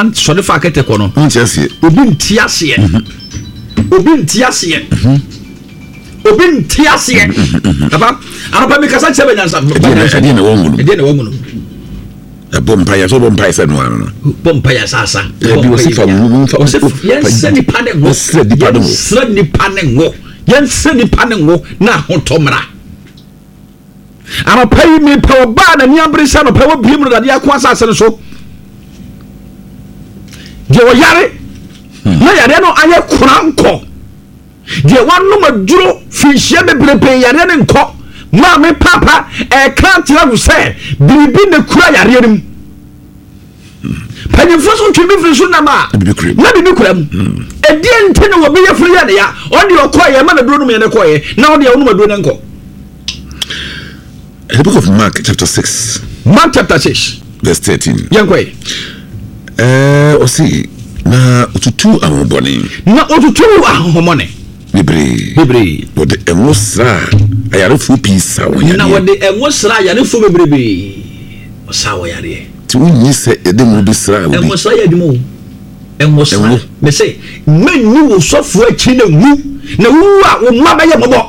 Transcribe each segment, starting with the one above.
and so the fact that kono obi ntiase obi ntiase papa anapa me kasa chebe nyansa ade na wongu bompaya so bompaya sa no ano bompaya sasa bi wosifa yenseni panengo yenseni panengo na hotomra anapa yi me pa ba na niambre sa no pa wo biem no dade akwa sasa no so je wo yare na yare no aye kuranko je wanu maduro fihye bebrebe yare ne nko ma me papa krantia wo se bibi ne kura yare nim panifo so twi bifri so na ma na bibi kuram edie nte ne wo be yefri ya ne ya odi okoye ma na duro no me ne koye na odi wonu maduro ne nko. The book of Mark chapter 6 verse 13 yankwe o see na otutu ahobone bebre wode enwosra ayarefu pisa wonyane na wode enwosra ayarefu bebrebe osawo yare ti wunyi se edemu bisra wode enwosra yadimo enwosra me say menni wo sofu achi na wu na wu a wo ma baye mobo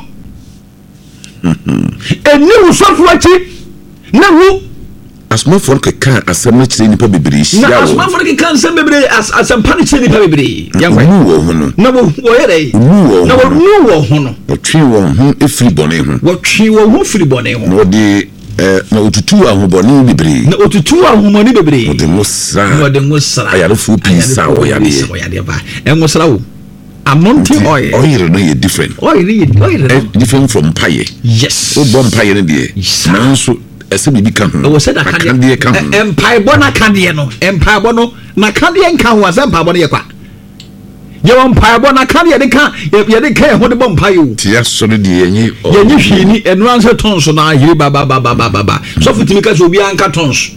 eni wo sofu achi na wu asmafo keka asem na kire nipa bebre hia na asmafo keka asem bebre asem pa kire nipa bebre yankwa wo hono na wo yere na wo hono wotwe wo ho efiri bone ho wotwe wo ho firi bone ho no de na otutu ahobone bebre na otutu ahobone bebre wode ngosra ayarefu pisa wo yade ba engosra wo anointing oil no ye different different from paye yes o bom paye ne de nanso ese bibi ka ho o se da kande ka ho empire bona kande no empire bono na kande nka ho asa empire bono ye kwa ye empire bona kande de ka ye de ka ho de bom paye ti aso ne de yenyi hwini enu anse tonso na yiri ba so futimi ka so obi anka tonso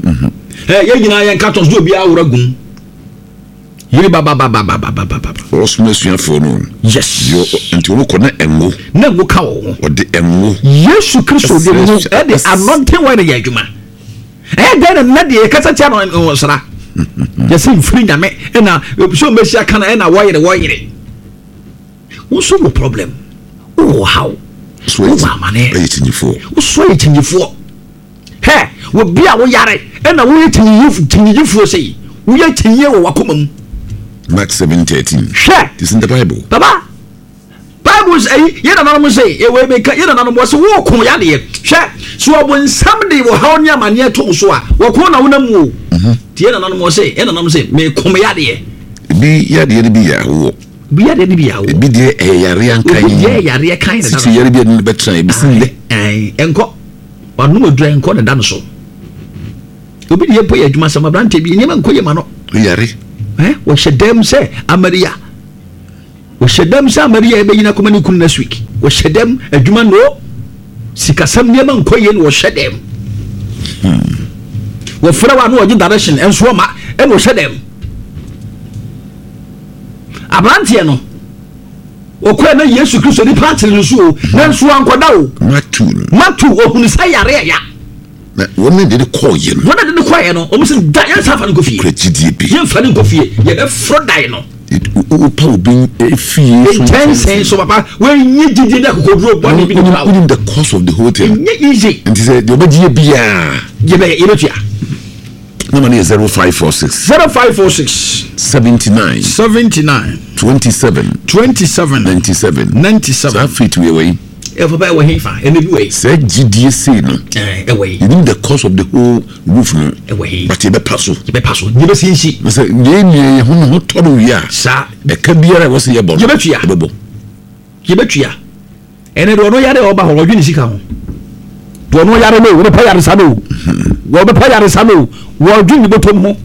ye nyina ye anka tonso obi awura gum yiri ba osme suafo no yes yo enti wo ko na enwo ka wo ode enwo Yesu Kristo de no e de anointing wa ya adwuma de na de kasa tia no sra ya se mfiri nyame na so mesia kana na wo yire wo so no problem oh how so e tinyifo wo so e tinyifo he wo bia wo yare na wo tinyifo sei wo ya tinye wo wakomam. Mark 7:13. Sure. It's in the Bible. Baba. Bible say, you don't say, you make you don't know what's walk on yadi. Sure. So when somebody will how near my near to so, walk on a woman. The other say, and say, may come yadi. Be yadi be ya. Be yadi be ya. Be there a yarian kind. 60 years be in the better. Be seen. And go. Or no drink on a dance so. You be here, pay a master brante be never call your man. Yari. What should them say, Amaria? What should them say, Maria, be in a common next week? What should them a human no? Sikasam Yaman Koyen was shed them. What flower no direction and swama and was shed them. Abrantiano. O Quena Yesu Christo the party in the zoo, then Swan Quadao. Matu, or Hunisaya. Women did call you. What did the choir no? Almost Diane Safan Coffee. Young Fanning Coffee, yet a fraud dino. It will probably be a fee. $10 so papa, when you did within the cost of the hotel. Easy. And he said, your budget be no money is 0546 79 27 97 feet away. Everybody will hear fine. Anyway, said GDC no. Away. You know the cost of the whole roof no. Away. But you be pass. You be see she. I said, "Ye who told you ya." Sir, the cabiara was here about. You bet you. And it will no yare over how you see come. Do no yare no. We pay yare sano. We pay yare sano. We drink the bottom ho.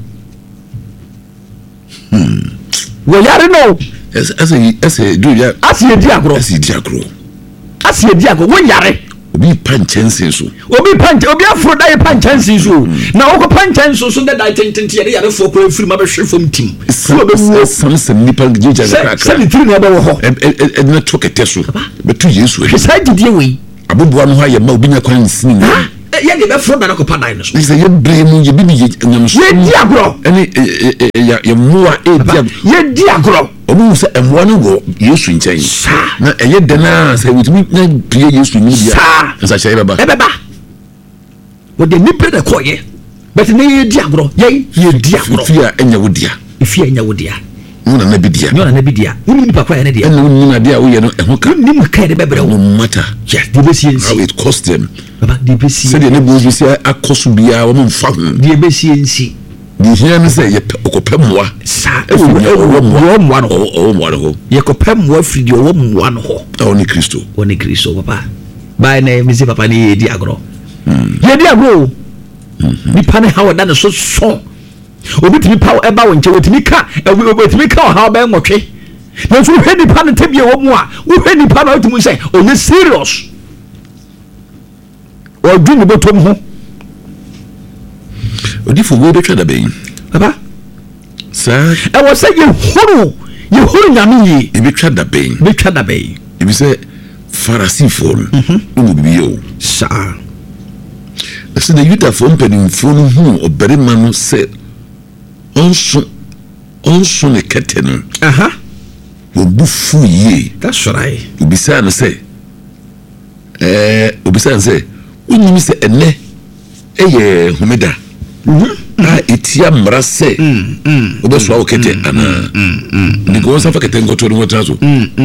We yare no. As a do ya. As a diagro. As ye diago wo yare obi panchense so obi afro dai panchense so na wo panchense so de dai tentente ye yare fo ko free ma be hwe fom tim so be wo samsam nipa gija zakaka se litiri na be wo ho e na tokete so be tu yesu e sa didie we aboboa no ha ye ma obi nya kwan nsini ye de be fro da ko padai no so say ye bre mu ye bi ni nyam so ye di agro ene ye moa ye di agro omu se emwa no go Yesu nchen na eye de na say witumi na pie Yesu ni dia nsa che beba wo de ni pere ko ye but ne ye di agro ye di agro fia enya wodia fia enya wodia nuna na bidia uni ni pakwa ene dia enu nuna dia wo ye no eho ka ni mu ka de bebre no matter yes de be siensi how it cost them baba de be siensi say de ne bo bi say akoso bia wo mfa ho de be siensi di hia ne say ye okopɛ moa sa wo moa no ho ye kopɛ moa fridi wo moa no ho oni Kristo papa ba na mi si papa ni ye di agro ye di agro ni pane ha wo da ne so obi timi pa eba wo nche wotimi ka ha ba nwotwe na so hwe ni pa ne tabie wo mu a wo hwe ni pa na otumu say onye serious o du ni botom ho odi fo wo be twa da ben baba sa e wo say ye huru nyame yi e be twa da ben e be say farasi fo no bi yo sa ese de yuta fo mpani fo no hu obere ma no say onso ne kete no wo bufu ye that's right obisa no say wonyimi se ene eye homeda etia mra se obeso awo kete ana ni go sa fa kete ngoto no traso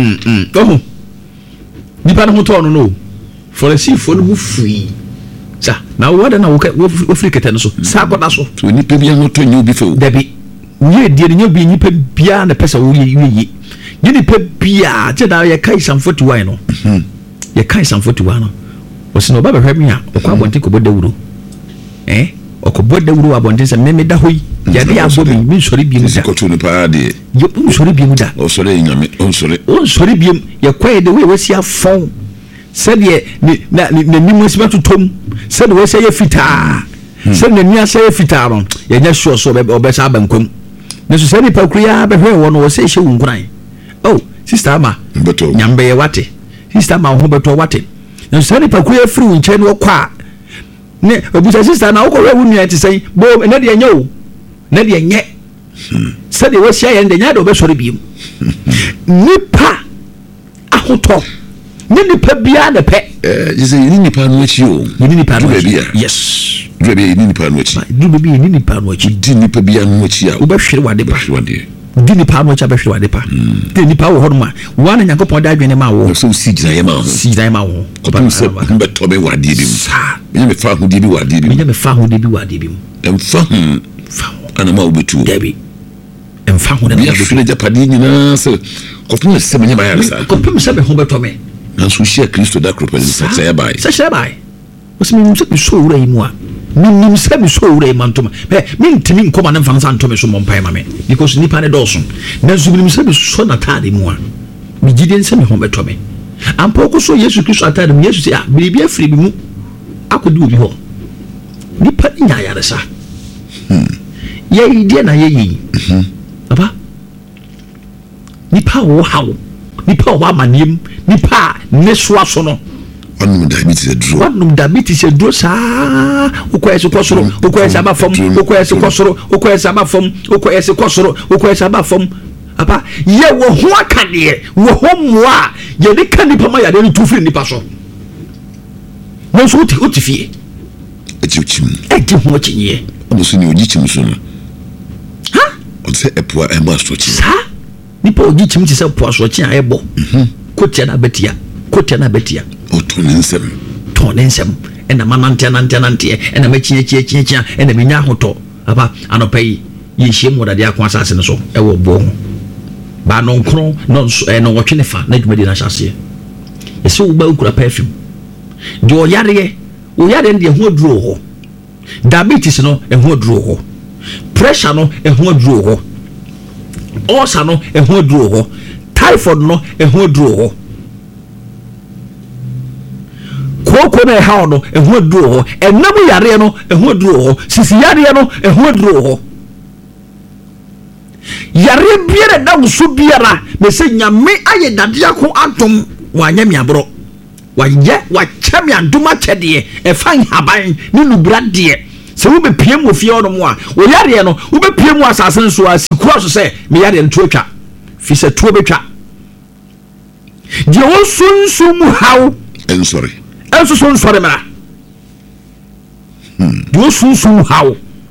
ni pa no to no for a sea for no bufu yi sa na wo da na wo free kete no so sa goda so to ni pe bia no to nyu bi fe dabi ye die nyu bi nyi pe bia na pesa wo yi ni pe bia je da ye kai sam 41 no ye kai sam 41 no wo se no ba behwe mi a okwa bonte ko bodawuro okobo dawuro abonte se me da hoyi ya de abobi mi sori bi mu da ko to no pa de ye mu sori bi mu da o sori nyame o sori bi ye kwae de we wasi afon said ye na ni musima tutom said we say fita said na nia say fita ron ye nya sure so be sa bankwam na so say ni pakria be hwe wo no wo say hye wunkuran oh sister ma beto nyambe ye wate sister ma ho beto wate na so say ni pakria free wunche no kwa ne obusa sister na wo ko we nua ti say bo na de nya o na de nye said we say ye de nya de be sori bi nipa ahoto ni pa bia na pe you say ni pa no chi o ni pa no chi yes drebe ni pa no chi du be ni pa no chi di ni pa bia no chi a wo ba hwere wade pa di ni pa no cha ba hwere wade pa di ni pa wo ho ma wana Nyankopon da adwene ma wo so si gina ye ma ho ko pa se be to be wade bi me me fa ho di bi wade bi em fa ana ma obetu debi em fa ho na bi afune japadi nyina se ko pum se me nya ba ya sa ko pum se be ho beto me na so share Kristo da kropa ni sa bai wasi mi mse bi so wura yi mu a mi mse bi so wura yi mantoma mi ntimi nkoma na mfansa ntome so mompai ma me because nipa ne dawson na so mi mse bi so na tade mu a mi gide nse me ho beto me ampo ko so Yesu Kristo atade mu Yesu se a biribi afiri bi mu akodi obi ho nipa ni nya yare sa ye ide na ye yi aba nipa wo hawo nipa wa manem nipa ne so aso no onum diabetes e dro sa ukwese kwosoro ukwese abafom ukwese kwosoro ukwese abafom ukwese kwosoro ukwese abafom apa ye wo ho akade wo ho moa ye de kan nipa ma ya de tufiri nipa so no so uti fie eti ho chinye ono so ni ogichim so no ha o se epoa emba so chi sa nipa ogichim ti se poa so chi a ebo kotia na betia o tonensem ena manante ena mechie ena menya hoto aba anopai ye hiem wodade akwa asase ne so e wo bo ho ba no nkro no no wotwe ne fa na dwumadi na hyase ye se wo ba ukura perfume de o yare de ho aduro ho diabetes no e ho aduro ho pressure no e ho aduro ho ulcer no e ho aduro ho typhoid no e ho aduro ho koko na ha no ehu aduro ho enam yare no ehu aduro ho sisi yare no ehu aduro ho yare biere da musu biara me se nyame aye dadia ko atom wanya miabro wakyɛ me adoma kyɛdeɛ ɛfa haban ne nubra deɛ sɛ wo be piem wo fie ono mo a wo yare no wo be piem wo asase nso a sikura so sɛ me yare no tuo twa fi sɛ tuo betwa die wo sunsum haw ensori enso so nsori mara die wo sunsum haw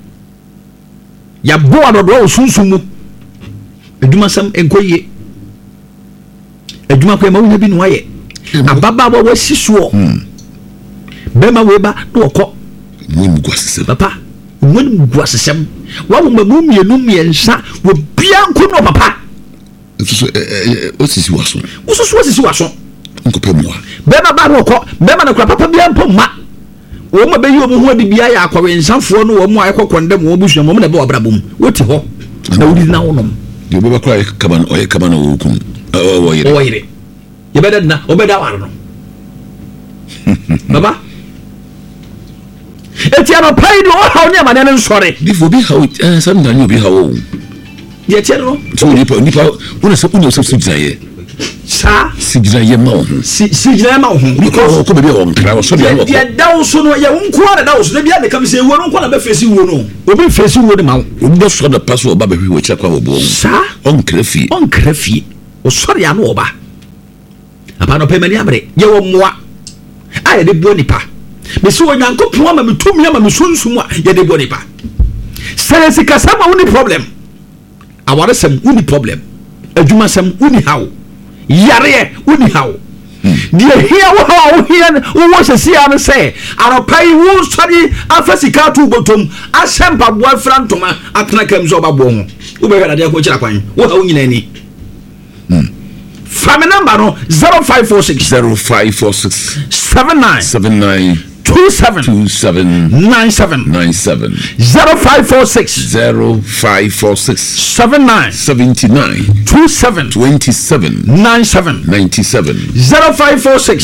ya bo adodo wo sunsum mu aduma sam enkoye aduma ko ma wo bi no aye ababa bo wasiso bema weba no okọ mun gwasese papa mun gwasesem wa wo mamu mienu miensa wo bia nko no papa so osisi waso osisi waso nko pemwa bema ba no okọ bema na kura papa bia mpo ma wo ma be yi omo ho adi bia ya akwawe nsafo no wo mo ayekokondem wo busu mo na be obrabom woti ho na wodi na wonom de baba kura kaban oye kaban wo kum wo yire ye beda na obeda waro no baba etiano pai do hawo ne amane nsore before be hawo sam na ni bi hawo ye tiano so nipa una se sujinaye sa sujinaye ma ho sujinaye ma ho because ko be ho nkra wo so bia wo ye dawo so no ye nko ara dawo so na bia de kam se wo no nko na be fesi wo no obi fesi wo de ma obi do so da pass wo ba be hwi wo kira kwa wo bo sa on krafi o sori ya no oba apa no pemani abre ye wo moa aye de bo nipa me so onyankopon ama metumi ama mesunsum a ye de bo nipa seresi kasama woni problem aware sem woni problem adwuma sem woni hawo yare woni hawo die hia wo hia wo sesia no se aropai wo sori afasika tu botom asempa bo frantoma atena kam zo babo ho wo be hwada de ko kira kwan wo hawo nyina ni Family number no 0546 79 27 97 0546 79 27 97 0546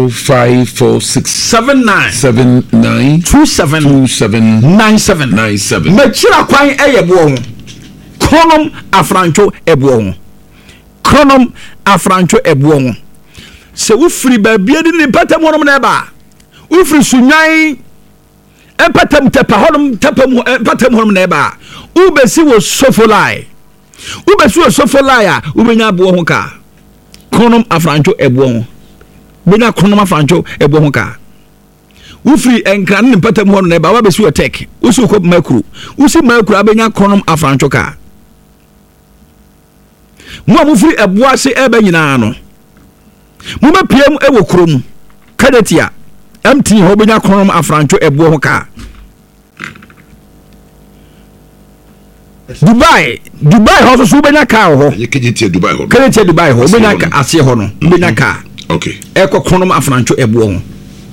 79 27 97 machira kwan eyebo ho konom afrancho ebo ho kronom afrancho ebuo ho se wo firi ba bia di ni patam honom na ba wo firi sunyan patam tepa honom tapam patam honom na ba wo besi wo sofolai a wo benya abo ho ka kronom afrancho ebuo ho benya kronom afrancho ebuo ho ka wo firi enkran ni patam honom na ba wa besi wo tek wo su ko makru wo si makru abenya kronom afrancho ka mo amufiri eboase eba nyina no mo ba piem ewo krom kadetia MT ho benya krom afrancho ebo ho ka Dubai ho so benya ka ho yekejetia Dubai ho benya ka ase ho no benya ka okay eko krom afrancho ebo ho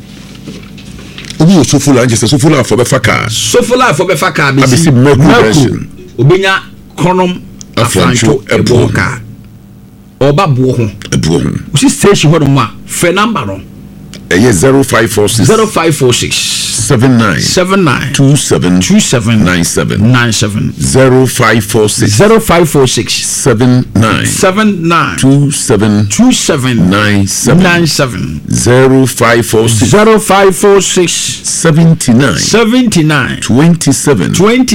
obi sofula anje sofula for be faka bisi mercury obenya krom afrancho ebo ka oba bo ho usi station ho no fe number no eye 0546 79 27 97 0546 79 27 97 0546 79 27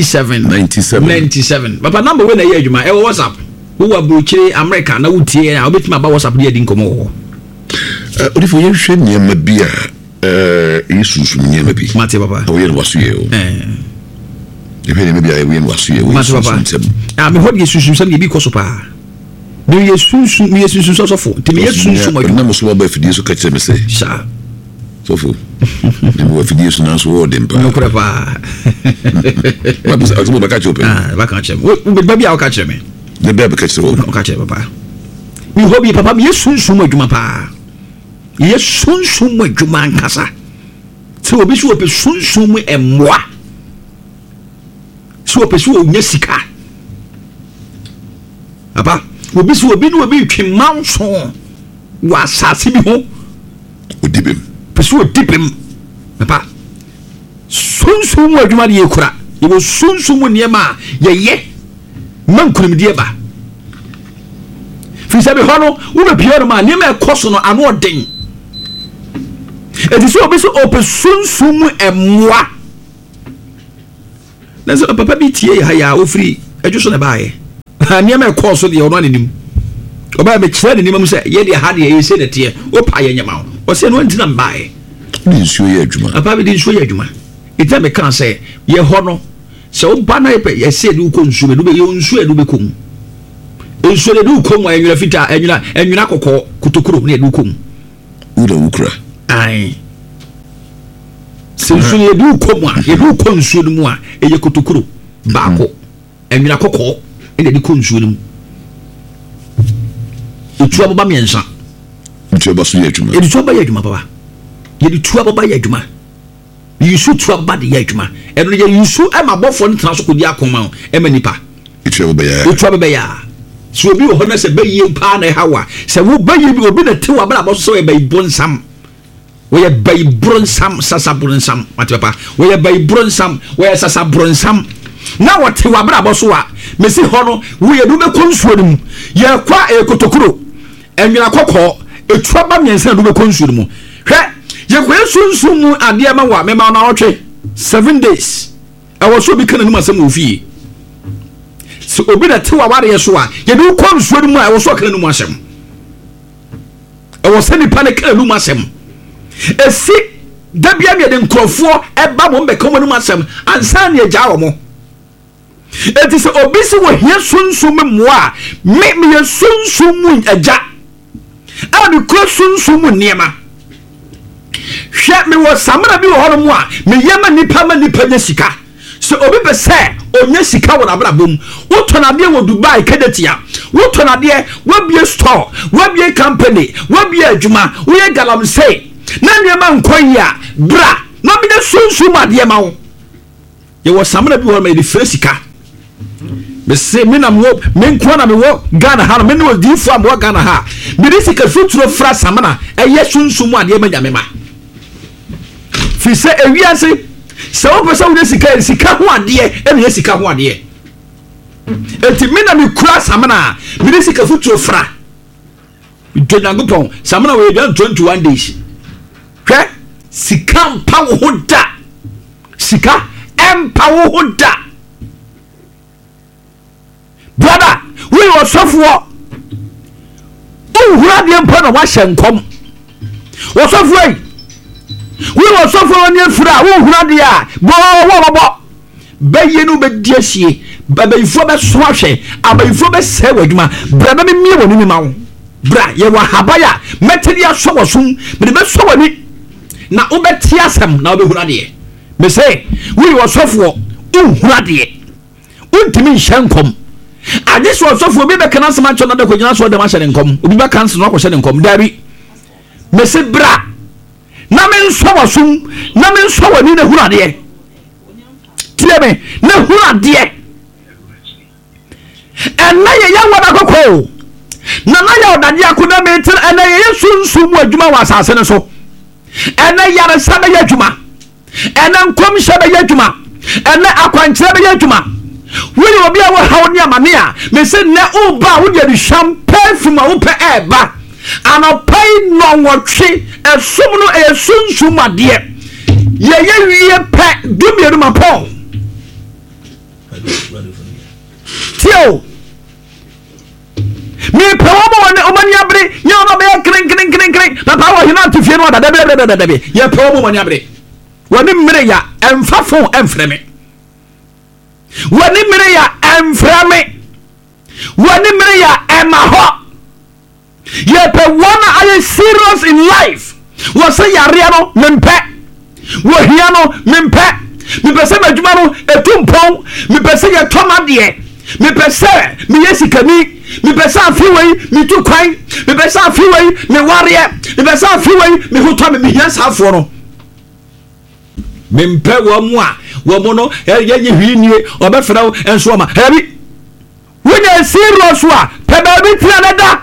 97 papa number we na ye adwuma e WhatsApp wo wa brochire America na wutie na obetima ba WhatsApp de nkomo ho odifo ye hwe niam bia yesusu niam bi mate papa o ye waso ye o ye hwe niam bia ye waso ye o mate papa me hodi yesusu sam ye bi koso pa me yesusu so fo te me yesusu mo na mo so ba fidie so ka kire me se sha so fo me wo fidie so na so wo dem pa no kura pa ma bisa azumo ba ka kire pe ba ka kire wo ba bia o ka kire me de be ka kire wo ka kire papa mi hobi papa me yesusu mo adwuma pa yesunsum adwuma nkasa se obi so ope sunsum emmoa so ope so onya sika papa obi so obi no obi twimanso wa asase bi ho odibem peso odibem papa sunsum adwuma de yekura yebo sunsum niema ye mankurim de ba fi sabe hono wo be piano ma niema ekoso no ano odin It is so obi so open sunsumu emwa. Na so papa bi tie ha ya ofri adwo na baaye. Niam e course de ono anim. Oba me kire ne nimam se ye de ha de ye se de tie. Opa ye nyama. O se no ntina baaye. Di nsuo ye adwuma. Papa bi di nsuo ye adwuma. Ita me kan se ye ho no. Se oba na ye se de uko nsuo be do be ye nsuo e do be kom. Nsuo de do kom anwura fita anwura kokko kutokuro ne do kom. Ura ukra. Ai. Se nsuo ye do kom a ye do kom nsuo mu a eye kutokuro baako anwura kokko ene de kom nsuo mu. Etu ababa miensa. Etu ababa so ye adwuma. Etu ababa ye adwuma baba. Ye de tu ababa ye adwuma. Yusu tu ababa de ye adwuma. Eno ye yusu e mabofo no tena so kodi akoma e manipa. Etu ababa ya. Etu ababa ya. So obi wo hono se bayi pa na hawa. Se wo bayi bi obi na te wa bra bo so e bayi bonsam. Wo ye bayi bronsam sasa bronsam. Mate papa. Wo ye bayi bronsam, wo ye sasa bronsam. Na wo te wa bra bo so a mesi hono wo ye do be konsuo mu. Ye kwa e kotokuro. Enwira kokko etu ababa miensa do be konsuo mu. Hwe ye kwa sunsumu ade ma wa me ma na otwe 7 days. I was so be kana numa sam ofie. So obi na te wa ware so a ye do kom suo mu a I was so kana numa asem. I was sending panic kana numa asem. Esi da bia me de nkrofo e ba mo be kom numa asem ansa na ye ja wo mo. Eti se obi se wo hia sunsumu mo a me ye sunsumu aja. A bi ko sunsumu niema. Hwɛ me wɔ samara bi wɔ hɔ no mu a me yema nipa nya sika. So obi be se onya sika wɔ abrabom. Wo tonade wɔ Dubai kedetia. Wo tonade wo bie store, wo bie company, wo bie adwuma, wo ye galamsey. Na niema nkɔ yi a bra, na me de sunsu ma de ma wo. Ye wɔ samara bi wɔ me de fɛ sika. Me se me na mo me nko na me wo Ghana ha no me ne wo difo am wo Ghana ha. Me de sika futuro fra samana eye sunsu mu ade ma nyame ma. Fi se ewiase se wo pese wo sika ho ade e me sika ho ade. Enti me na me kura samana me de sika futuro fra. Dwenagopon samana we don 21 days. Hwe sika mpa wo ho da. Sika empa wo ho da. Brother, we were software. Oh, who had the empire of Washington? What's of way? We were software on your fra. Oh, who had the air? Bo, Bayenu be Jessie, Baby Foba Swashe, Abbey Foba Sewagma, Brother me when you mount. Bra, ye were Habaya, Metelia so soon, but the best so it. Now, Obetiasam, now be Huradi. Me say, we were software. Oh, Huradi. Ultimate Shankom. And this was so for me, can answer much another question. So the master and come, we back answer no question and come, Daddy. Messy bra. Namen so soon, Namen so in the hula dear. Tell me, no hula dear. And now you young one I go call. Nana that ya could not maintain, and I soon what Juma was asking so. And I yada Saba Yajuma. And I'm come Saba Yajuma. And I can't Saba Yajuma. We will be our Honia Mania. Me say ne uba would you champagne from my open air ba. And I'll pay no what tree a summono a soon suma dear. Ye pet do me to my paw. Tio me power and Omania Bre, you know, clink. The power you not to fear what the ye power when you bre. When in Miria and Fafo and Freme. When in Maria and Frame, when in Maria and Maho, yet the one I is serious in life was a Yariano Mimpe, Wahiano Mimpe, me pese Majumano, a tumpong, me pese a tomadie, me pese, me yesica me pese a few me too kind, me pese a few me warrior, me pese a few me who told me yes half for Mimpe wa womono ye hwinie obefra enso ma hebi wonya serious wa pebabi tianada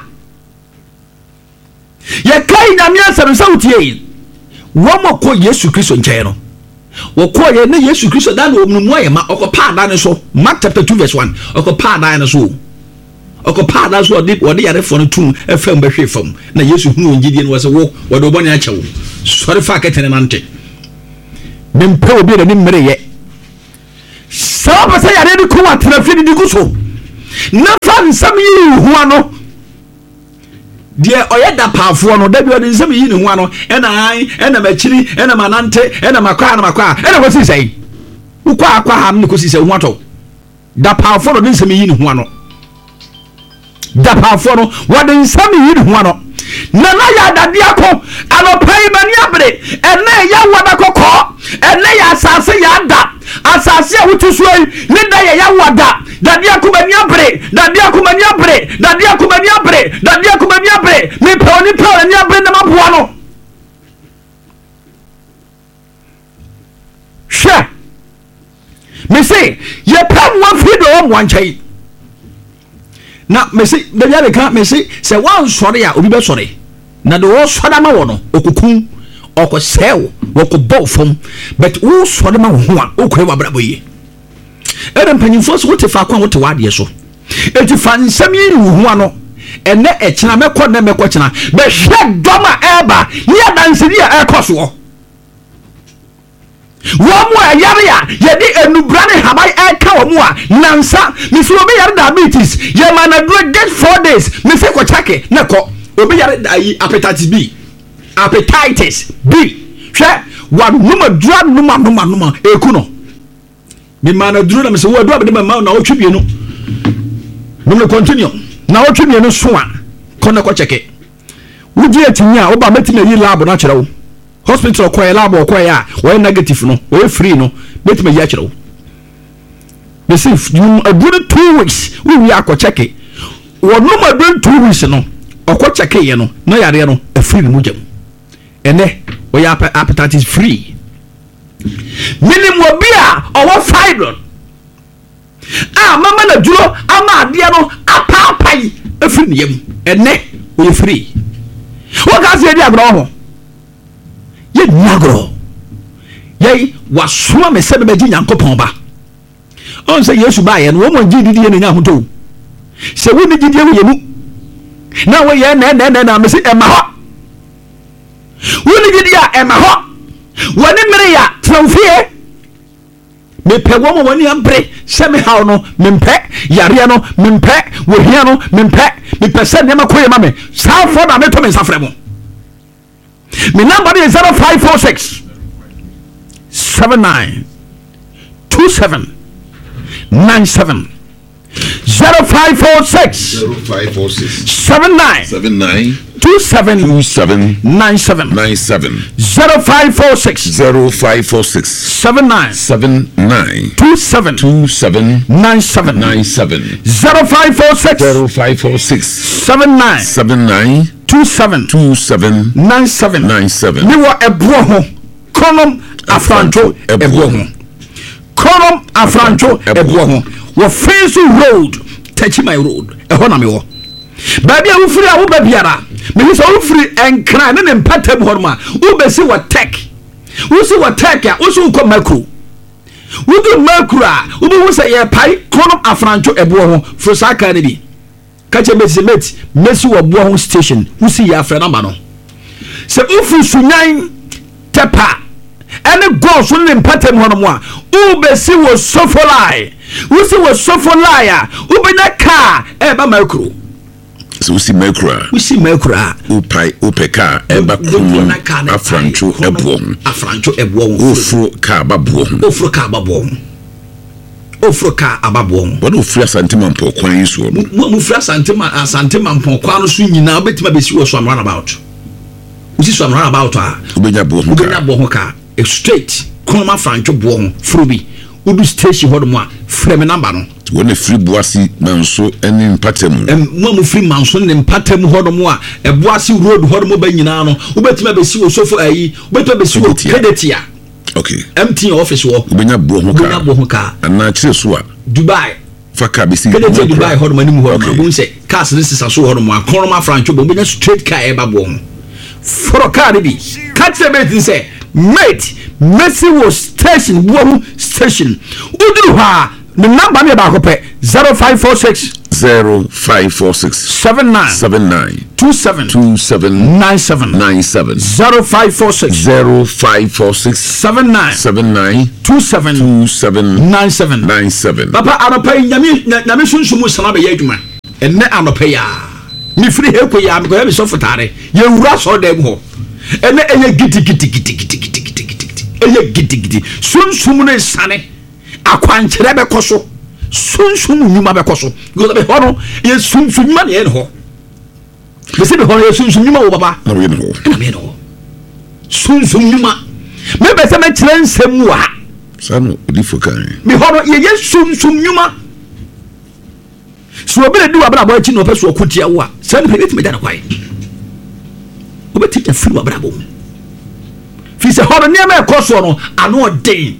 ye kai na miasem sautie womoko Yesu Kristo nkyɛ no wokɔ ye ne Yesu Kristo da no omnu moye ma okopa da ne so Mark chapter 2 verse 1 okopa da ne so okopa da so odi yare fo no tum efam behwe fam na Yesu hu ongidie no wo se wo wode obone akyɛwo sɔre fa kɛtɛ ne nante mempɛ obi na ne mmere yɛ saa pɛ sɛ yare de ko atena fie de gu so na fa nsɛm yi ho ano deɛ ɔyɛ da paafoɔ no da bi ɔde nsɛm yi ne ho ano ɛna makyiri ɛna manante ɛna makɔ ɛna kɔsi sɛn wokɔ akɔ ha no kɔsi sɛ ho atɔ da paafoɔ no de nsɛm yi ne ho ano da paafoɔ no wɔde nsɛm yi ne ho ano na yɛ adadeɛ ko anɔpa yi mani abere ɛnɛ yɛ wada kɔkɔɔ ɛnɛ yɛ asase yɛ ada asase a wotu so yi ne da yɛ wada dadeɛ ko mani abere dadeɛ ko mani abere dadeɛ ko mani abere dadeɛ ko mani abere me pɛ oni pɛ ani abere na maboa no hwɛ me se yɛ pɛ mo afiri do mo nkyɛn na me se da ya de ka me se se wan sɔre a obi bɛ sɔre na de wo sɔre ma wo no okukun ɔkɔsɛw wɔkɔbɔ fam but wo sɔre ma wo ho a okɔe wa brabo yi ɛdɛ mpanyinfo so wote fa kwa wote wadeɛ so eti fa nsɛm yi wo ho ano ɛnɛ ɛkyena mɛkɔ na mɛkɔ kyena bɛhwɛ dɔm a ɛba yɛ dansedi a ɛkɔ soɔ wɔn mu ɛyare a yɛde enubra ne haban ɛka wɔn mu a nansa misi obi yare diabetes yɛ ma na duro get 4 days misi kɔ kyake ne kɔ obi yare ayi hepatitis B hwɛ wa numa eku no mi ma na duro na misi wo adu abede ma na otwe bienu no continue na otwe bienu so a kɔ ne kɔ kyake wugye etinya a oba meti na yi lab na kyerɛ wo hospital koye lab koye a we negative no we free no betime ya kyerɛ wo be say you aduru 2 weeks we akɔ check wonu ma aduru 2 weeks no akɔ check ye no na yare no a free mu jam ene we appetite free minimum obi a owo fibroid mama na duro ama ade no apapai afiri ne yam ene we free wo ka se di agro ho ye nyagro ye wasoma me se be gi Nyankopɔn ba on se Yesu ba ye no wo mo gi didi ye na nya hoto se wo ni didi ye wo ye mu na wo ye na me se ema ho wo ni didi a ema ho wo ni mere ya tramfie me pe wo mo wani ambre se me hawo no me mpe yare no me mpe wo hia no me mpe me pese ne makoye ma me sa fo na me to me nsafre mo. My number is 0546 79 27 97 0546 79 27 97 0546 79 27 97 0546 79 2797 ni wa ebro ho konom afrancho ebro ho konom afrancho ebro ho wo face road touch my road e ho na me wo ba bia wo firi a wo ba biara me hi so wo firi enkran ne mpatam ho ma wo besi wo tech wo si wo tech a wo so ko makro wo du makro a wo bi wo se ye pai konom afrancho ebro ho fro saka ne bi kache meti mesi wo bo ho station usi ya afra number no se ufu sunyan tepa ene go so ne mpatem ho no mo a u besi wo sofolai usi wo sofolai a u be na car e ba makro so usi makro upe car e ba kuno afrancho ebo ofro car ba bo ofroka ababo but ofra santima mpo kwan yiso mu fra santima mpo kwan so nyina obetima besi wo so am run about usi so am run about a obenya bo ho ka straight koma francho bo ho frobi udu station hodo mu a frame number no wona free boasi manso eni mpatem mu free manso ne mpatem hodo mu a boasi road hodo mu ba nyina no obetima besi wo sofo ayi obetima besi wo kedetia. Okay. MT office wo. Ubenya bo ho ka. Ana kire so a Dubai. Faka be si. Kede Dubai ho no manimu ho ma. Bo nse cars ne sisa so ho no ma. Konoma francho bo benya straight car e ba bo ho. For car bi. Catch the mate say, "Mate, Messi was station bo ho station." Uduru ha. The number me ba ko pe 0546 0546 79 27 97 0546 79 27 97. Papa anopai nyame sunsumu sana be yadwuma enne anopai ya mi free he ko ya mi ko ya so fotare ye wura so dem ho enne eye giti eye giti sunsumu ne sane akwankyere be koso sunsumu nyuma be koso go be ho no ye sunsumu nyuma ne ye ho be se be ho ye sunsumu nyuma wo baba na we no sunsumu nyuma me be se me kire nsem wa sano difokan me ho no ye sunsumu nyuma so obere di wabra bo achi no peso okutia wo a se ne pebeti me da na kwai obeti ta firi wabra bo fi se ho no ne ma ekoso no ano odin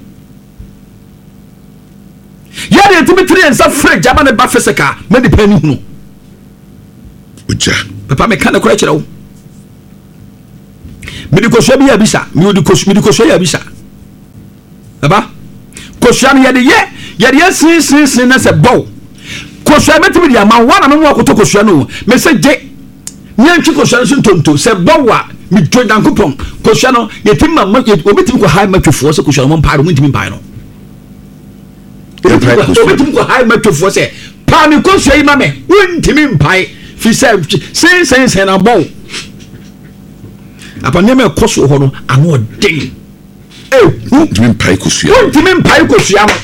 ya de timitri en sa fridge aba ne ba fisika me di pani hunu oja papa me kan ekora kire wo me di koso bi ya bisa me di koso ya bisa baba koso ya de ye sin na se bow koso metimi dia ma wana me mo akoto koso no me se je nyanchi koso so tonto se bowa mi to dankopon koso no yetimma obetimi ko high matwefo se koso no mpaaro mu ntimi mpaaro obetimi ko high matwefo se pa mi koso yi ma me ntimi mpae fi se sen na bow apa ne me koso ho no ano den ntimi mpae koso ya no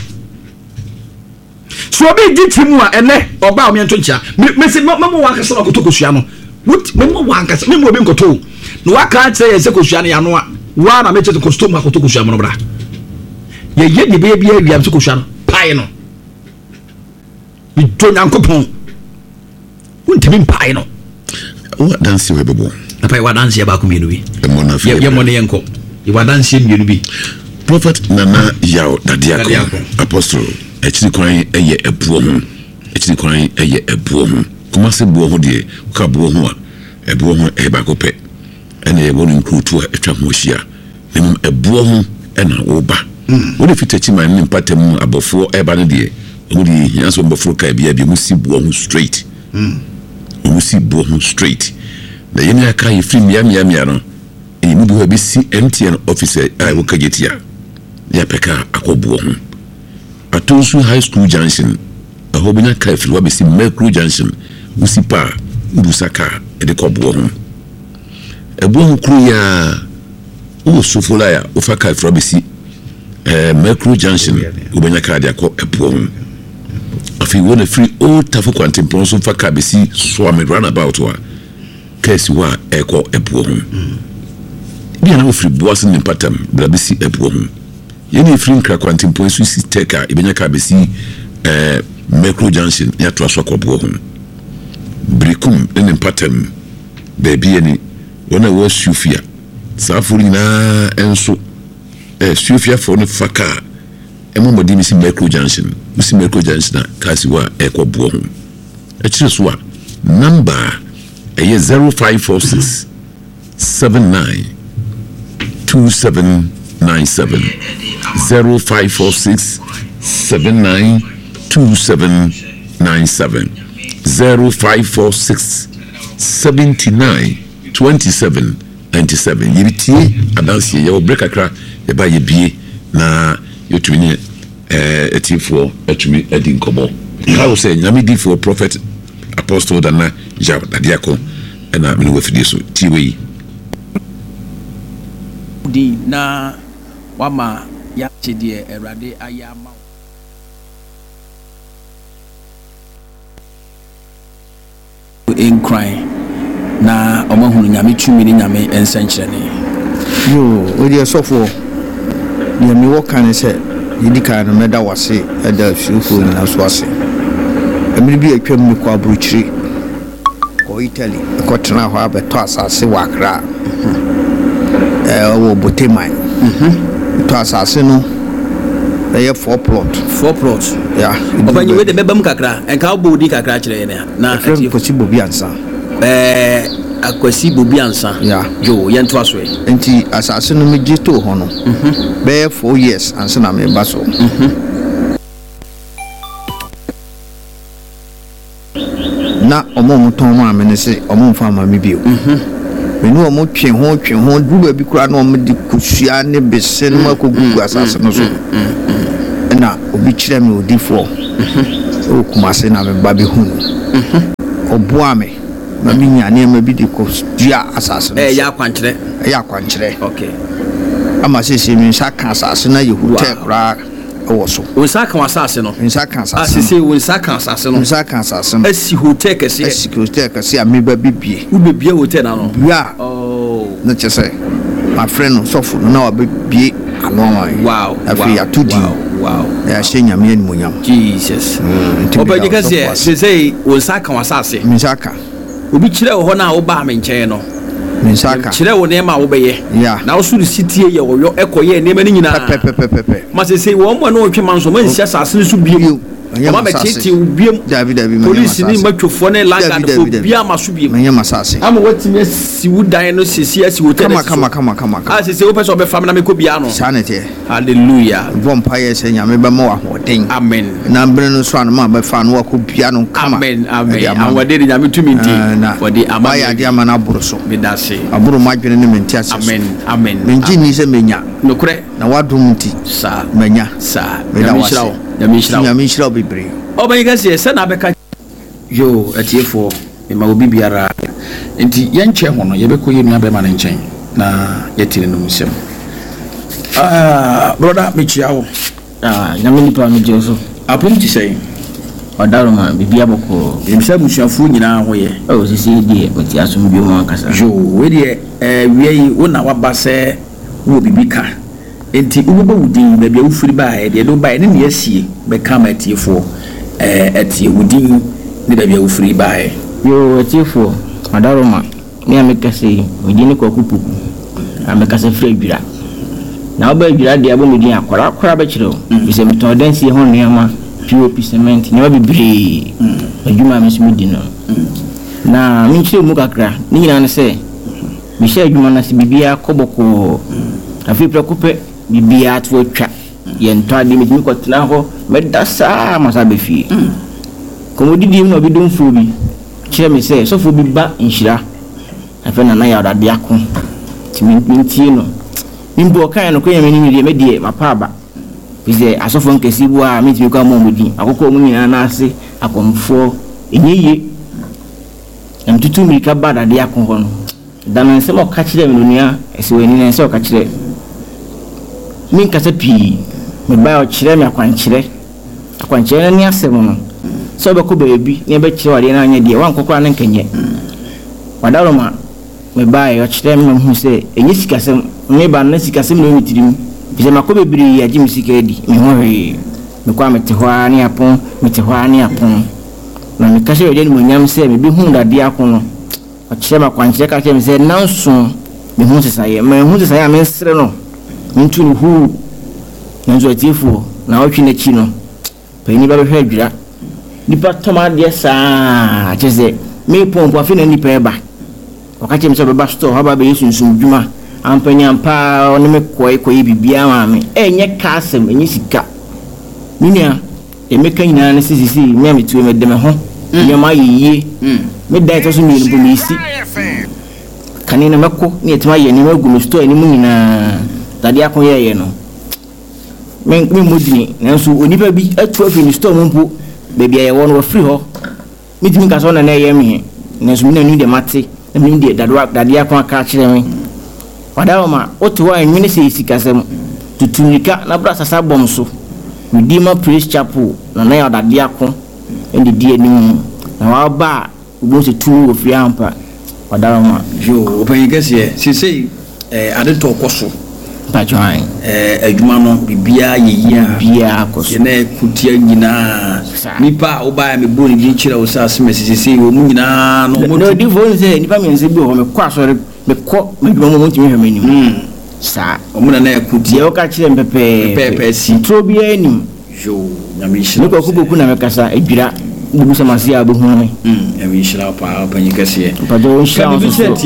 so be gitimu a ene oba o me nto ntia me se mo wanka se na kotokosua no mo wanka se me mo be nkoto no waka tse ye se kosua no ya no a wa na me tse kostom akotokosua mo no bra ye ni be bia wiam se kosua no pai no mi to nyankopon untimi pai no wa dance we bebo na pai wa dance ya ba ku mienu bi ye mo ne yenko ye wa dance mienu bi prophet nana yaw dadiako apostle echiri kwan eye ebuo ho kuma se buo ho de ka buo ho a ebuo ho e ba ko pe ene e wonu nkutu a etwa ho hia nem ebuo ho ena wo ba wo de fitachi man ne patem abofo e ba ne de wo de hia so mbofo ka bia mu si buo ho straight wo si buo ho straight na yene aka ye film ya no e mu do be si MTN officer ai wo ka getia ya peka akobuo ho Atonsu High School Junction a hobina kafiri wa besi Macro Junction usipa mbusaka edekobwo ho ebo ho kru ya o sofola ya o fa kafiri wa besi Macro Junction ubenya ka de akọ ebo ho afi wona free old Tafo Kwantempon so fa ka besi Swami roundabout wa kesi wa ekọ ebo ho bia na o free boasin ni patam bla besi ebo ho yeni free Nkra Kwantempon so si teka ibenya ka besi Macro Junction ya to aso akọbọ ho brikum ene patam baby eni wona wo Sufia safuri na enso Sufia for no faka emomodi mi si Macro Junction na kasi wa ekọbọ ho ekire so a number 0546 79 2797 0546 79 2797 0546 79 2797 yibitie adansi ye break akra ye ba ye bie na yotumi etifo etumi edin kobo how say nyame di for prophet apostle dana ja dadiako na me no wafidi so tiwe di na wama ya chedie erade ayama in cry na omahunu nyame tumi ni nyame ensankyerene yo we dey sofo ye mi wo kan se yidika no meda wase eda fiufo na so ase emiri bi atwam ni kwa abrochiri ko Italy ko tena ho abeto asase wakra wo boteman to asase no dey 4 plot yeah obanyi we de bebam kakra enka obodi kakra kire ne na akwasi bobi ansa akwasi bobi ansa yo yento aso enti asase no meji to ho no be 4 years ansa na me baso na omo ton ma me ne se omo mfa ma me bio me no omo twe ho duba bi kura na omo di kusua ne bese no makogugu asase no so na obi kire me odifo o kuma se na me ba bi hu oboa me ma mi nya ne ma bi di ko dua asase no ya kwankyere okay ama se mi saka asase na yehute kura owoso wonsaka asase no nsaka asase asese wonsaka asase no nsaka asase no asi hotel kese ami ba bibie ubebie hotel na no bia na chese my friend so fu na obebie anoma wow afi atudi wow ya shenya me animonyam Jesus obanyi kase say wonsaka asase nsaka obi kire ho na wo ba me nkyɛn no nsaka kire wo ne ma wo beye na wo su sitie ye wo ekoye ne ma ni nyina pepe ma se wo mo na otwe manso ma nsia asase su biem ma ma tete biem David police ni matwofo ne langard fo bia ma su biem manya masase ama watimi si wudan no sisi asi hotel kama se wo pese obe fam na me ko bia no sanete hallelujah bompa ye se nyame be ma wa hoden amen na mbre no so an ma be fa no wa ko bia no kama amen awade de nyame tumi nti wode amen ya de amana aburo so me dase aburo madwene ne menti ase amen menji ni se menya nokure na wadum nti sa menya sa nyame shira bebre obanyi kase se na beka yo atiefo me ma obi biara nti yenche ho no yebekọ yenu abe ma ne nchen na yetire no musem brother mechia wo nyame ni to ameje so apom ti sei odaroma bibia boko emisa musuafo nyina ho ye sisi die oti asom bi mo ankasa yo we die wiei wona waba se wo bibika enti uboba wudin ba bia ufiri ba e de do ba ne ne asie be kama atiefo atie wudin ne ba bia ufiri ba e yo atiefo odaroma ni amekase wudin ko kupuku amekase firi adwira na oba adwira de abo medin akora ba kire o bise meto dansi ho neama POP cement ne bibiri adwuma mesumudi no na minchire mu kakra ni nyina ne se bi she adwuma na se bibia koboko afi prekope bibia to atwa ye nto ade medin ko tena ho medasa masa be fie komodidi no bi don fu bi kire me se so fu bi ba nhira afa na ya odade ako timintie no nimbo kan no ko yemi ni medie mapaba bize asofo nkesi bu a mitimi kwa momodi akoko mu nyina na ase akomfo enyiye emtutu mi ka bada de akon no dan se mo ka kire me nua ese wani na se o ka kire min ka se pi me ba o kire me akwankyire ni asem no so be ko beebi ne be kire wade na anya de wan kokora na nkanye wadaroma me ba o kire me hu se enyi sikasem me ba na sikasem no mitirim bisa makobe biri ya jimi sikedi me hohe me kwa metehwani apon na me kashe yede ni monyam se me bi hu dade akon no akye ma kwanche ka me se nanso me hu sesaye me sere no ntu no hu nanzo atifu na otwi na chi no pani ba behwe adwira nipa toma de saa cheze me pompo afi na nipa eba okache me se beba store ha ba be sunsun djuma ampanya mpa oni me koyi bibia ma me enye kasem enye sika minia emeka nyina na sisi me ametu me de me ho nyama yiye me dai to so mi no mi si kanina meko ni etima ye ni magu no store ni mu nyina tade akon ye no me modini nanso onipa bi atu afi ni store mpo bebia ye won wo free ho mitimi ka so na ye me nanso mi na ni de mate na mi de dade akon aka kire me wadawoma otuwa enwene se isikasem tutunika na bra sasa bomso Redeemer Praise Chapel na ya odade akon endi die anim na wa ba ubo se tu ofri ampa wadawoma yo open gese sisi ade to koso pajoin adwuma no bibia bia akoso na kutia nyina nipa oba me bro ni kire wo sa sisi wo mu nyina no divon se nipa me nse bi ho me kwa so meko medwuma mo ntimi hweme nim sa omuna na yakuti o ka kire mpepe si trobi anim jo nyamishira niko kuboku na mekasa edwira bubusa masia abohu me nyamishira pa panyikase pado nsha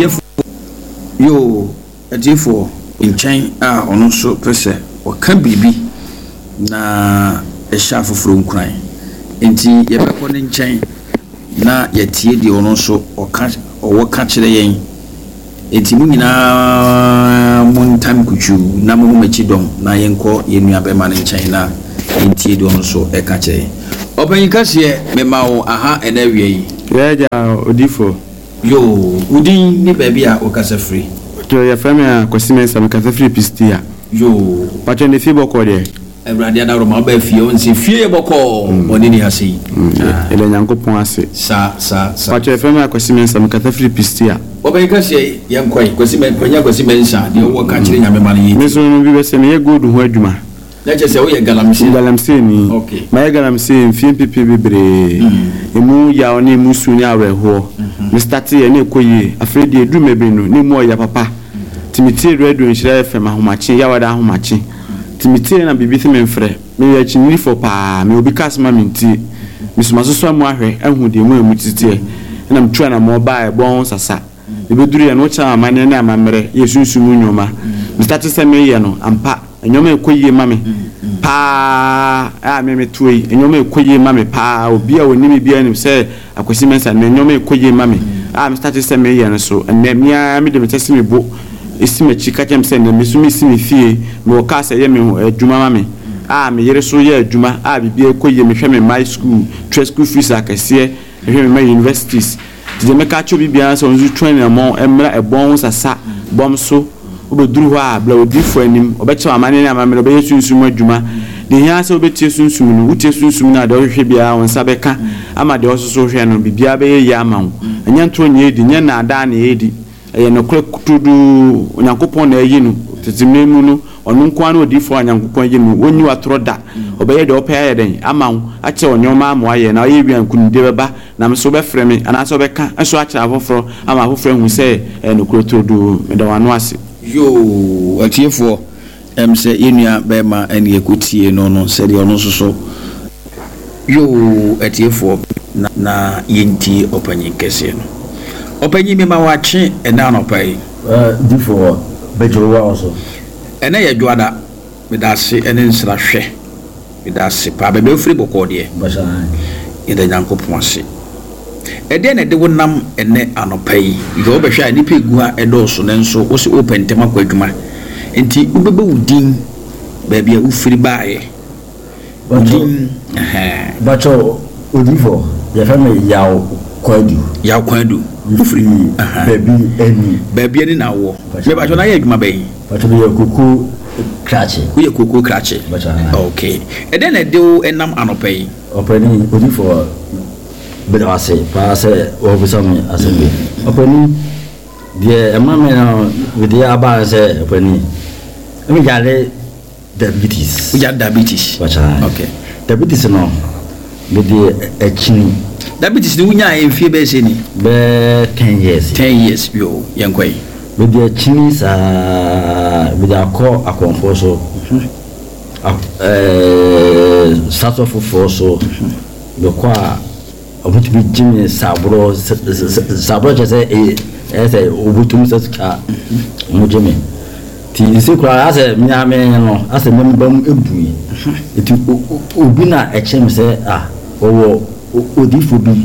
yo atifo nchen ono so pese o ka bibi na ehya foforo nkran enti yebekọ ne nchen na yetie de ono so owoka kire yen enti mu nyina montam kuchu na mu machi dom na yenko yenua be ma ne nchen na entie de ono so eka kire obanyin kase me mawo aha ena wie yi ya odifo yo udin ni baby a okasa free to ya famia kwasimensa mekasa free pistia yo pacho ne fi boko de Ebradi adaro ma ba fie on se fie boko oni ni hase ele nyankopon ase sa pacho famia kwasimensa mekasa free pistia obanyin kase yankwai kwasimensa de wo ka kire nyame ma ni meso no bi be se me good ho adwuma na che se wo ye galamse ni okay ma ye galamse mfie pipi bebre emu ya oni musu ni aweho me start ye na ekoyi afredi edu mebenu ni mu ya papa timiti radio nhyira fm ahomache ya wada ahomache timiti na bibisi memfre me ya chinni for pa me obi kasma minti misumaso so mu ahwe ahu de mu emutite na mtwa na mo ba e bon sasa ebeduru ya no cha amane na amamre yesunsumu nyoma me start se me ye no ampa enyoma ekoyi mame pa me tuoi enyoma ekoyi mame pa obi a woni bia nim se akwasi mensa na enyoma ekoyi mame me start se me ye no so na mia me de metese me bo esime chika kem se na mesumi simi fie me o ka se ye me adwuma mame me yere so ye adwuma bibia ekoyi me hwe me my school trade school fees akase hwe me my universities de me ka cho bibia so nzu train mo emra ebon sasa bom so obeduru ha bla odifo anim obeche amane na amame obe yesunsumu adwuma de hia se obetie sunsumu no wutie sunsumu na de ohwe bia wonsa beka ama de ososo hwe no bibia be ye amawo anya nto nye edi nya na ada na edi eye no kre kutudu onyankopon na eyi no tetimemu no onu nkwa na odifo onyankopon eyi no woni watro da obeye de opa ye den amawo ache onyoma amwa ye na oye bia nkunde beba na mso be freme ana so beka enso ache afoforo ama afoforo hu se no kre tudu me da wano ase yo atiefo se yenua be ma ene ekotie no se de ono so yo atiefo na yenti opanyin kese no opanyin me ma wache ena no pai difo bejowa also ena ye dwada me da se ene nsra hwe me da se pa be free boko de basha ida nyankopon ase ede na de wonam ene anopai yo be hwa ni pegu a edoso nenso wo se open tema kwa adwuma enti ubebe udin ba bia ufiri baaye udin bacho odifo ya fami yaw kwadu ufiri baby eni na wo me bacho na ye adwuma bayi bacho ye kuku krache okay ede na de wo enam anopai openi odifo beda ase pa se o bisami asembe openi die emame na with aba se openi emi jale diabetes bacha okay diabetes no with the echini diabetes ni unya enfie be se ni be 10 years yo yankwai with the echini sa with the akonfo so start of so be kwa obutumi jimi sabro chese ese obutum seska mujimi ti se kwa ase miame no ase membam ebui ti obi na echem se owo odifo bi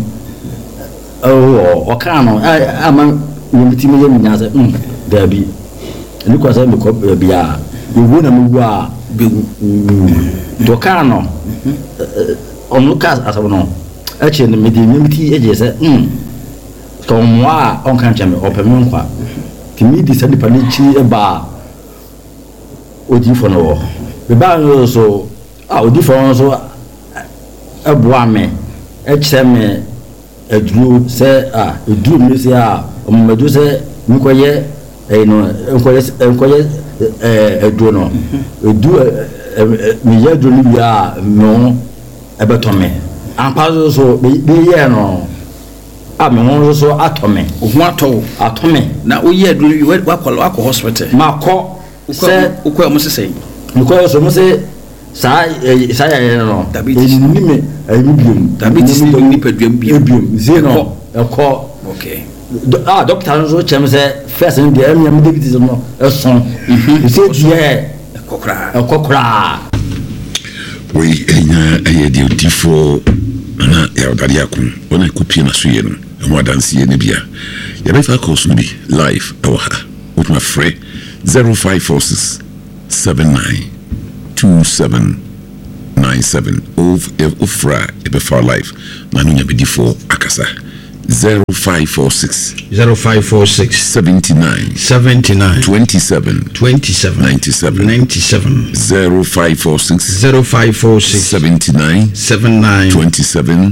okano ama yimiti me yeminya se dabi ni kwa se me ko bia ewu na mewu a be dokano onuka asabono ache ne medimiti ejese tomwa on kan chame opemi nkwa timi di sadi panichi eba odifo no be ba so odifo so ebwa me eche me edru se edru mi se ommedu se nkoye no nkoye edru no edu mi ye edru ni ya no ebetome ampazo so be ye no me won so atome ohu atome na oye aduru wakọ hospital makọ se ukọ mo sese ukọ so mo se sa ya no diabetes ni me biom diabetes ni peduam biom zeno ekọ okay doctor so chem se first in the am diabetes no eson se die ekokra we enya aye de tifo na ya odari akun wona kopie na so ye no ho adanse ye ne bia ya befa course no bi live awa with my friend 0546 792797 of fra befa live na no nya bidifo akasa 0546 79 27 97 0546 79 27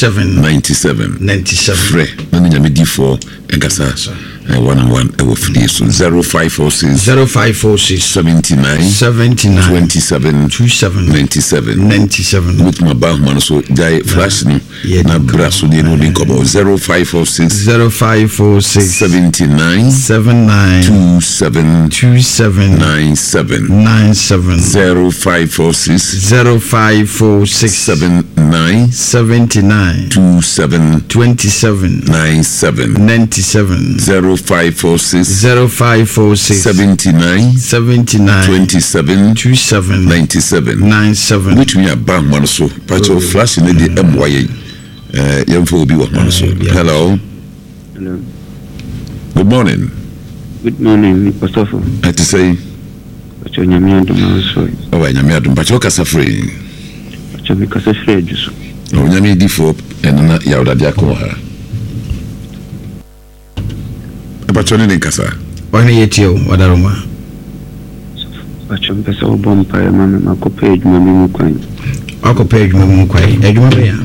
97 frɛ na nya bidifo akasa 1-on-1 ewo free so 0546 79 27 97 with my bank man so guy flash ni na braso ni no link about 0546 79 27 97 0546 79 27 97 0546 79 27 97 which we are bang man so but your flash in the MY young for be one so hello good morning Pastor I to say but you nyame adom so oh nyame adom but you kasa free but you kasa free juso oh nyame di for na ya odade akwa Bachoni ni kasa. Wani yetio wadaruma. Bachoni pesa obompa ya mama makope ejuma mimu kwani. Akope ejuma mimu kwani. Ejuma beya.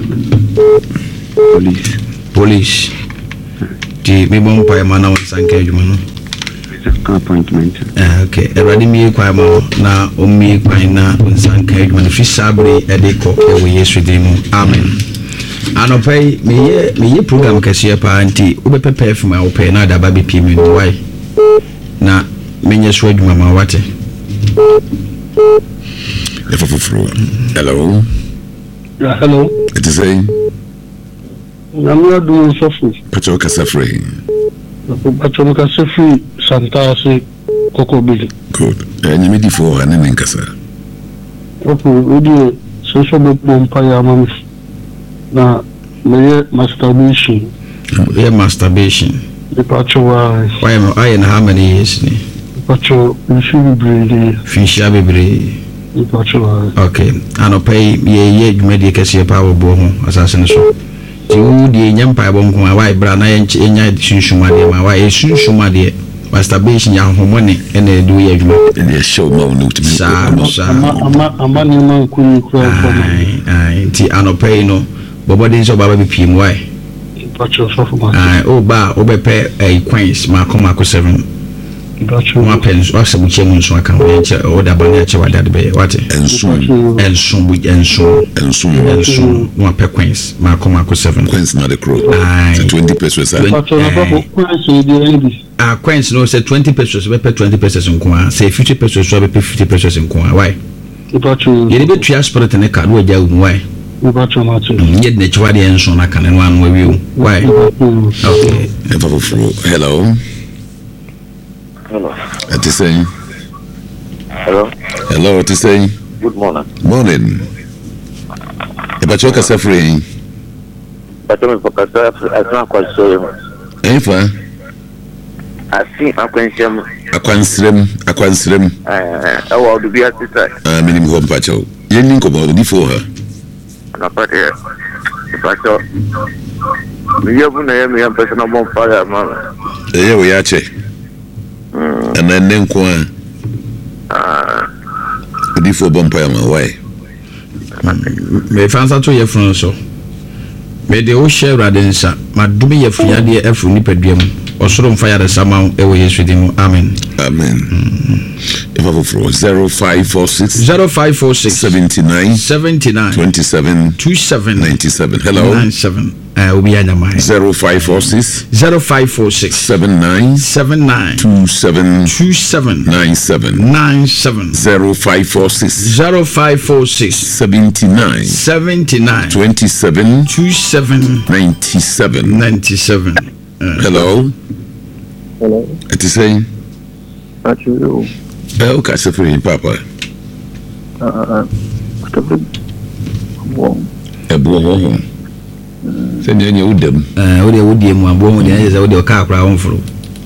Police. Ti mibompa ya mana wansanke ejuma no. Appointment. Okay. Eradi mi kwa mo na omi kwani na wansanke ejuma no fisabre edeko ewe Yesu dimu. Amen. Anopai me program kese pa anti obepepe FM a ope na da ba be pm no why na menye so adwuma ma wate hello hello it is saying namna do sofu pacho kasafre santa se kokobili good nyame di for anen nkasa opo odi so so bompa ya mama na masturbation. Yeah, masturbation. The patcho why am I in how many years? Patcho should be Fisha baby. The patcho. Okay. And I'll pay ye medical power boho assassin so. You the Yampa bongo my wife brana and Shumadi, my wife Shumadi. Masturbation ya money and they do ye and show more no to be pay no bobody so baba be pm why oh ba obepe coins ma come 7 ma pens o se buche mun so aka o che o da bana che wada be what enso ma pe coins ma come 7 coins na the crow 20 pesos coins no say 20 pesos be pe 20 pesos nko say 50 pesos so be 50 pesos nko why ye be tria spirit ne ka do ja why yet the Chwadian son I can one with you. Why? Okay. Hello. Hello. What is saying? Hello. Hello, what is saying? Good morning. Morning. Ebachoka suffering. But I'm for Kasa, I can't quite show you. Efa? I see Aquansrem. I want to be at this time. Minimum home pacho. You didn't come out before her. But we have a personal fire, man. Yeah, we are check. And then before bumpire my way. Me fansa to your friend so. Me de o share radensa, ma dumi ye fiade e fu ni peduam. Osoro mfire the sama e wo Yesu dim. Amen. Amen. If I for 0546 79 27 97. Hello. 97. Obi anyama. 0546 79 27 97 0546 79 27 97. Hello. It is saying Actually, okay, so for Papa. Se nyenye udem. Wode mu abo mu nyenye za wode ka akra wonforo.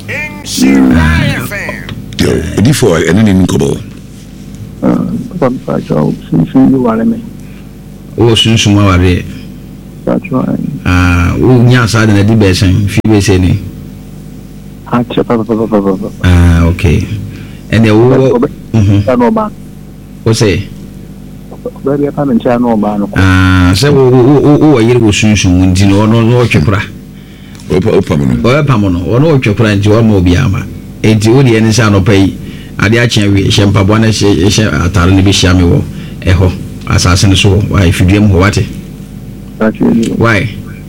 Yo, before any nkobo. Papa Joe, since you are me. O sunsun wa ware. That's right. O nya sa de na di besen fi besen ni. Okay. And the wo say very apparent channel man. Say wo yiri wo sunsun ndi no twepra. Opamono ono twepra ndi o ma obi ama. Enti wo de ni sa no pai ade a chen wi hye mpabo na hye atare ne bi hya me wo eho asase ne so why fidiem ho wate. Why?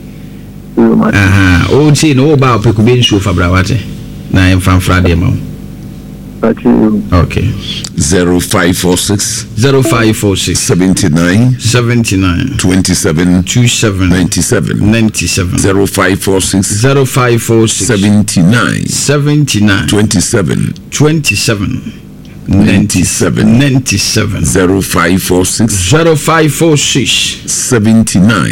O ti no ba pe ku be nsu fabra wate. Na em fanfra de ma. Okay. 0546 79 27 97 0546 79 27 97 0546 79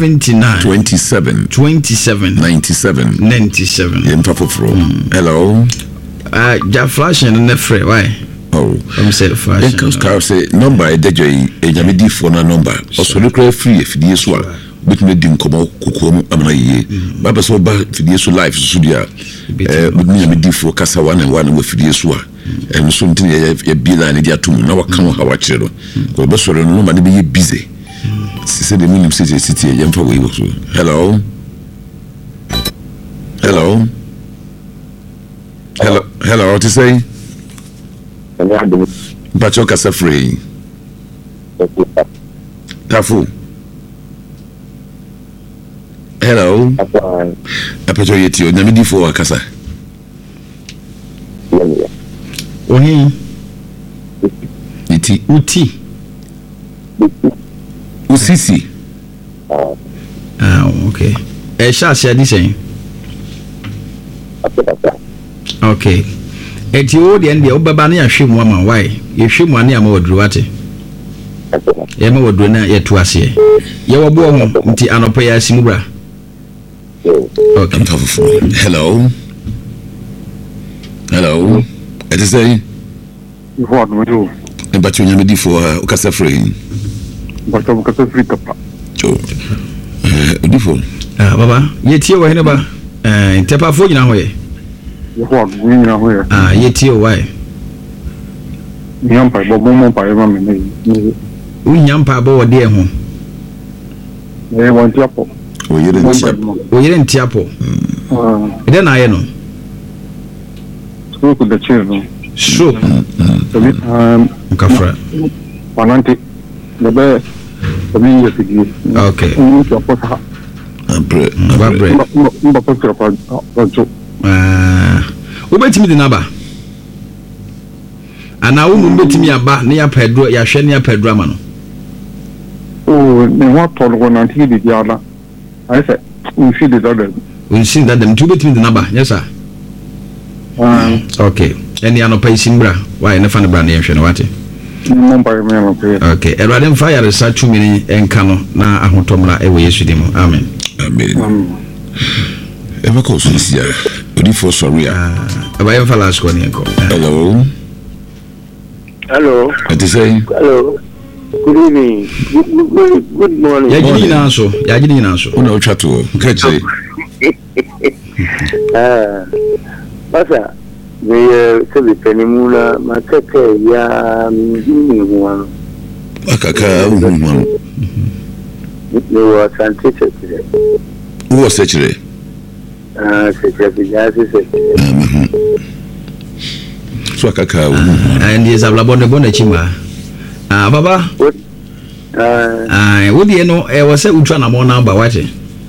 27 97 Hello. Ja flash and the free why? Oh, I'm say flash. Because car say number e dejo e jame di phone na number. Also look free if die so a bit me din komo kokom amana ye. Ba be so ba fidie so live so dia. Bit me di phone kasa one we fidie so a. Em so ntin ye bi line dia tum na waka no ha wa kire do. Ko be so no number dey be busy. Say the minimum city ye mfa we so. Hello. Hello. Hello, what you say? Bacho kasa free. Tafu. Hello. Apacho yeti o nyame di fo akasa. Ohi. Iti. Uti. Usisi. Okay. Sha share this saying. Okay. Eti o de ndie obeba na yahwemu ama why? Yehwemu ane ama odru wate. Ye ma odru na yetu ase. Ye wobo ho nti anopa ya simubra. Okay. Hello. Hello. Eti say? What we do? But you nyame di fo ukasa free. But ukasa free kapa. Jo. Di fo. Baba, yetie wo hene ba. Ntepa fo nyina ho ye. What we na ho ye. Yetie why? Nyampa bobo pa ema me. Unyampa bo wo de ho. Want tiapo. O yere ntiapo. Ede na ye no. Stroke the chair no. Stroke. Kafra. Pananti. Lebe. Tabi yefigi. Okay. Tiapo ha. Abre. Mba tiapo ajo. Obetimi de naba. Ana wo mbetimi aba ne ya pedro ya hwe ne ya pedro ama no. Oh, ne wa tolo na nti di diala. I say, we see the other. We see that them two between the number. Yes sir. Okay. Any ano pay simbra. Why na fan brand yen hwe no wate. Okay. Erade fire research 2 minutes enka no na ahotomra e we Yesu dim. Amen. Amen. Eva ko sisia. Odi for sorry. Aba yen fala asko ni enko. Hello. Hello. What is saying? Hello. Good evening. Good morning. Ya gidi na so. Una ucha to. Nkaje. Basa. We se penimuna makeke ya mjini huano. Akaka huano. Ni wa sante chekire. Uwa sechire. Sechire. So akaka huano. And is abla bonne chimba. Baba. Wodi no wo se utwa na mo number wate.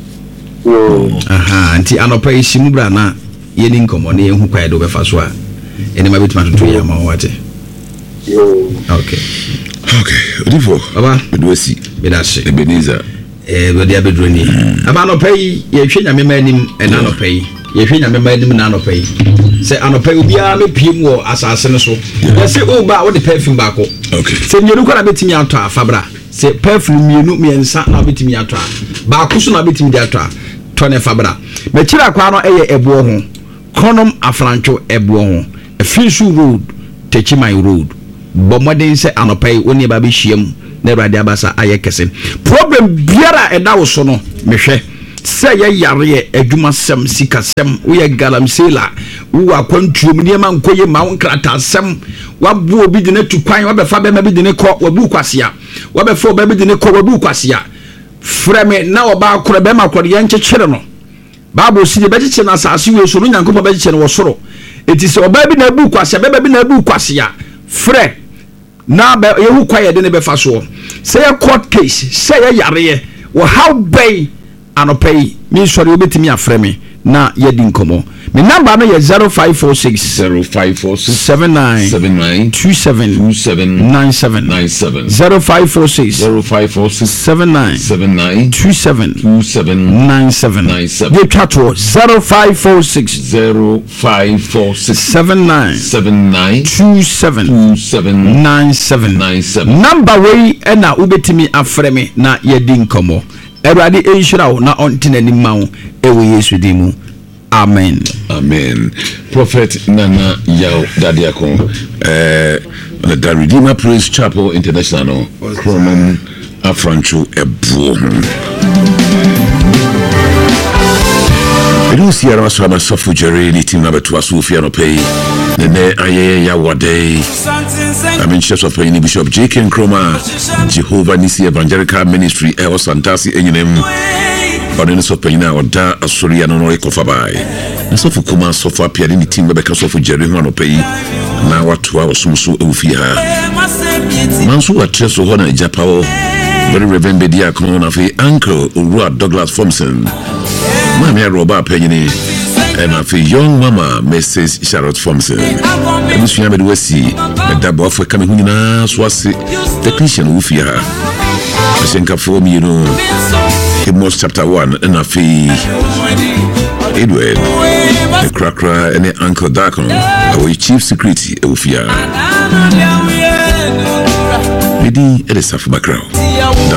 Anti anopa isimubra na yeni nkomo ne ehu kwae do befa so a ene ma betima tutu ya ma wate. Okay. Odifo. Baba, bedwasi. Bedase. Ebenezer. Bedi abedroni. Aba anopa yi ye hwe nyame manim ena anopa yi. Ye hwe nyame manim na anopa yi. Se anopa obi a me piem wo asase ne so. Ye se o ba wo de perfume ba ko. Okay. Se nyeru kwa na betimi ato afabra. se perfume mienu miensa na betimi atwa ba ko so na betimi di atwa to ne fabra me kira kwa no eye ebo ho konom afrancho ebo ho Finshu road Techimai road bomodin se anopai oni ba be hiem na Awurade abasa ayekese problem biara eda wo so no mehwe se ye yare adwuma sem sikasem wo ye galamsela wo akwantuom niema nkoye ma wo nkrata sem wabu obi de ne tukwan wabefa be ma bi de ne ko wabu kwasea wabefa obi be de ne ko wabu kwasea freme na oba akora be ma akora ye nkyekere no Bible si de be kyekere na asase we so no Nyankopɔ be kyekere wo soro eti se oba bi na abu kwasea be bi na abu kwasea fre na be yehu kwaye de ne be fa so say a court case say a yare wo how bay anopai mi sori obetimi afre me na yedi nkomo me number no ye 0546 79 27 0546 79 27 ye chato 0546 79 27 number way na obetimi afre me na yedi nkomo Awurade enhyira wo na ontina ni mawo ewe Yesu dimu amen Prophet Nana Yaw Dadiako the Redeemer Praise Chapel International Kronom Afrancho Ebuo Edu si ara so amasofu Jerry ni team number 2 Sofia no pay ne aye ya wade I'm in church of Bishop J.K. Nkrumah Jehovah Nisi Evangelical Ministry El Santasi Enyinem Odin so payina oda asori ano no ekofa bai na so fukuma so fa pia ni team be ka so fu Jerry no pay na watu a osumso ewufi ha manso wa treso ho na japawo very reverend bedia kono na fi uncle Owura Douglas Thompson Mama Roba Penyini and a young mama Mrs. Charlotte Thompson. And Miss Yamid Wessi, a double for coming in as was the Christian Wufia. I think for me, you know, Amos chapter 1 and a fee Edward, the cracker and the Uncle Darkon, our chief security Wufia. Lady, it is a background.